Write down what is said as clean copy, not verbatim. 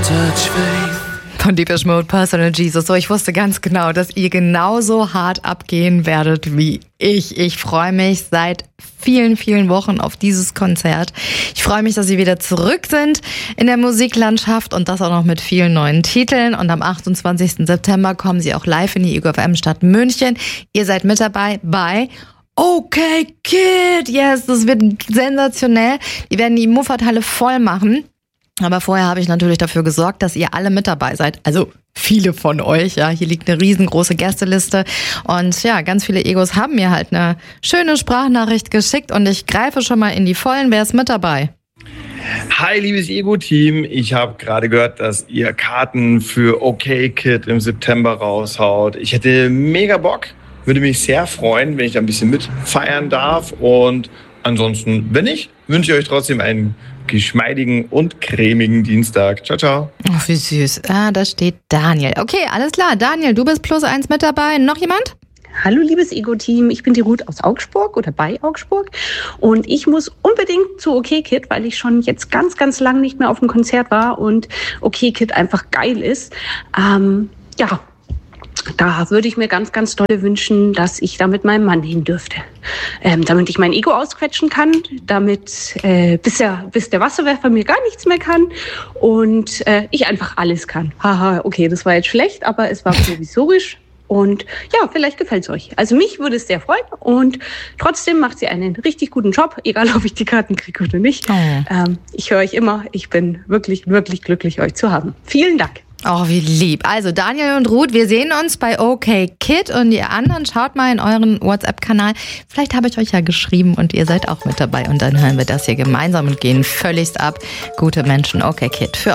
Von Depeche Mode, Personal Jesus. So, ich wusste ganz genau, dass ihr genauso hart abgehen werdet wie ich. Ich freue mich seit vielen, vielen Wochen auf dieses Konzert. Ich freue mich, dass sie wieder zurück sind in der Musiklandschaft und das auch noch mit vielen neuen Titeln. Und am 28. September kommen sie auch live in die Ego FM Stadt München. Ihr seid mit dabei bei Okay Kid. Yes, das wird sensationell. Die werden die Muffathalle voll machen. Aber vorher habe ich natürlich dafür gesorgt, dass ihr alle mit dabei seid. Also viele von euch, ja. Hier liegt eine riesengroße Gästeliste. Und ja, ganz viele Egos haben mir halt eine schöne Sprachnachricht geschickt. Und ich greife schon mal in die Vollen. Wer ist mit dabei? Hi, liebes Ego-Team. Ich habe gerade gehört, dass ihr Karten für Okay Kid im September raushaut. Ich hätte mega Bock. Würde mich sehr freuen, wenn ich da ein bisschen mitfeiern darf. Und ansonsten, wenn nicht, wünsche ich euch trotzdem einen geschmeidigen und cremigen Dienstag. Ciao, ciao. Oh, wie süß. Ah, da steht Daniel. Okay, alles klar. Daniel, du bist +1 mit dabei. Noch jemand? Hallo liebes Ego-Team, ich bin die Ruth aus Augsburg oder bei Augsburg und ich muss unbedingt zu Okay Kid, weil ich schon jetzt ganz, ganz lang nicht mehr auf dem Konzert war und Okay Kid einfach geil ist. Da würde ich mir ganz, ganz doll wünschen, dass ich da mit meinem Mann hin dürfte. Damit ich mein Ego ausquetschen kann, damit bis der Wasserwerfer mir gar nichts mehr kann und ich einfach alles kann. Haha, okay, das war jetzt schlecht, aber es war provisorisch. Und ja, vielleicht gefällt es euch. Also mich würde es sehr freuen und trotzdem macht sie einen richtig guten Job, egal ob ich die Karten kriege oder nicht. Oh. Ich höre euch immer. Ich bin wirklich, wirklich glücklich, euch zu haben. Vielen Dank. Oh, wie lieb. Also Daniel und Ruth, wir sehen uns bei Okay Kid und ihr anderen schaut mal in euren WhatsApp-Kanal. Vielleicht habe ich euch ja geschrieben und ihr seid auch mit dabei und dann hören wir das hier gemeinsam und gehen völligst ab. Gute Menschen, Okay Kid für